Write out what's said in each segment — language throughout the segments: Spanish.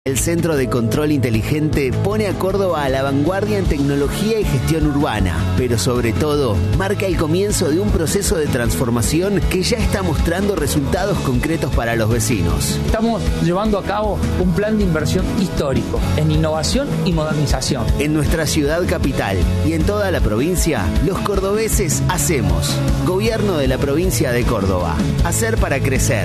El Centro de Control Inteligente pone a Córdoba a la vanguardia en tecnología y gestión urbana, pero sobre todo marca el comienzo de un proceso de transformación que ya está mostrando resultados concretos para los vecinos. Estamos llevando a cabo un plan de inversión histórico en innovación y modernización. En nuestra ciudad capital y en toda la provincia, los cordobeses hacemos. Gobierno de la provincia de Córdoba. Hacer para crecer.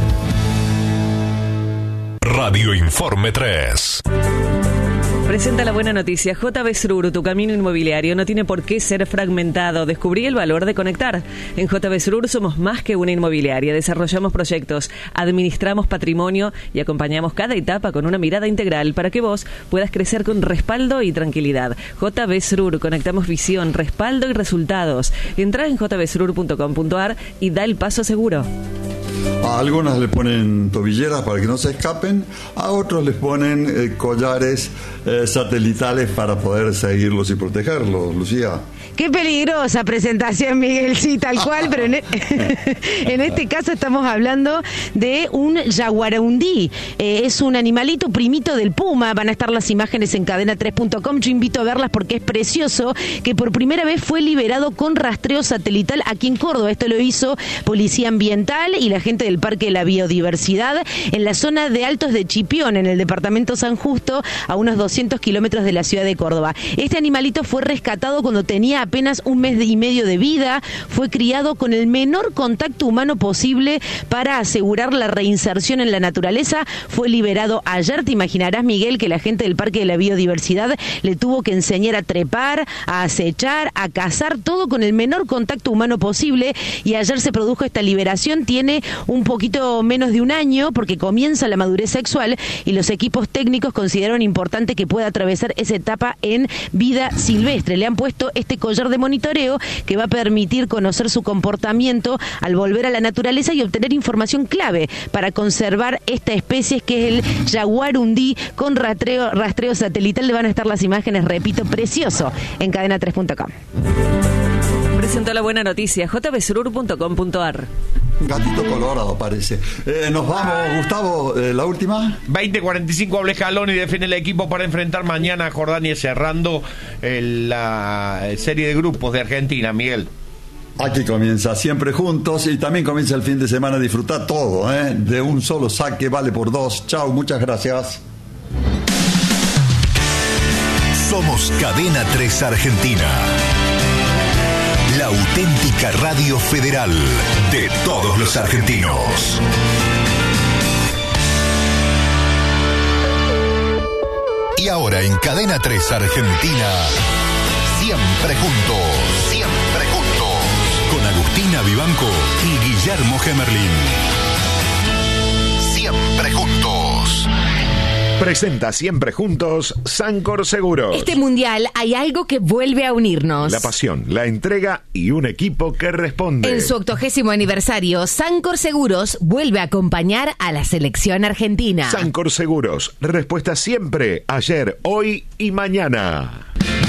Radio Informe 3. Presenta la buena noticia. JB Srur, tu camino inmobiliario no tiene por qué ser fragmentado. Descubrí el valor de conectar. En JB Srur somos más que una inmobiliaria. Desarrollamos proyectos, administramos patrimonio y acompañamos cada etapa con una mirada integral para que vos puedas crecer con respaldo y tranquilidad. JB Srur, conectamos visión, respaldo y resultados. Entrá en jbsrur.com.ar y da el paso seguro. A algunas le ponen tobilleras para que no se escapen, a otros les ponen collares satelitales para poder seguirlos y protegerlos, Lucía. Qué peligrosa presentación, Miguel, sí, tal cual, pero en este caso estamos hablando de un jaguarundí. Es un animalito primito del puma. Van a estar las imágenes en cadena3.com. Yo invito a verlas porque es precioso, que por primera vez fue liberado con rastreo satelital aquí en Córdoba. Esto lo hizo Policía Ambiental y la gente del Parque de la Biodiversidad en la zona de Altos de Chipión, en el departamento San Justo, a unos 200 kilómetros de la ciudad de Córdoba. Este animalito fue rescatado cuando tenía apenas un mes y medio de vida. Fue criado con el menor contacto humano posible para asegurar la reinserción en la naturaleza. Fue liberado ayer. Te imaginarás, Miguel, que la gente del Parque de la Biodiversidad le tuvo que enseñar a trepar, a acechar, a cazar, todo con el menor contacto humano posible. Y ayer se produjo esta liberación. Tiene un poquito menos de un año porque comienza la madurez sexual y los equipos técnicos consideraron importante que pueda atravesar esa etapa en vida silvestre. Le han puesto este collar de monitoreo que va a permitir conocer su comportamiento al volver a la naturaleza y obtener información clave para conservar esta especie, que es el jaguarundí con rastreo satelital. Le van a estar las imágenes, repito, precioso, en cadena3.com. Presentó la buena noticia, jbsrur.com.ar. Gatito colorado parece. Nos vamos, Gustavo, la última. 20:45 hablé Jalón y define el equipo para enfrentar mañana a Jordania, cerrando la serie de grupos de Argentina, Miguel. Aquí comienza Siempre Juntos y también comienza el fin de semana. Disfrutar todo, de un solo saque, vale por dos. Chau, muchas gracias. Somos Cadena 3 Argentina. La auténtica radio federal de todos los argentinos. Y ahora en Cadena 3 Argentina, Siempre Juntos. Siempre Juntos. Con Agustina Vivanco y Guillermo Gemerlin. Siempre Juntos. Presenta Siempre Juntos Sancor Seguros. Este mundial hay algo que vuelve a unirnos. La pasión, la entrega y un equipo que responde. En su 80º aniversario, Sancor Seguros vuelve a acompañar a la selección argentina. Sancor Seguros, respuesta siempre, ayer, hoy y mañana.